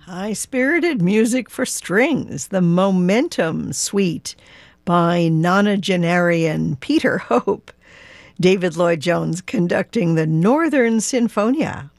High-spirited music for strings, the Momentum Suite by nonagenarian Peter Hope. David Lloyd Jones conducting the Northern Sinfonia.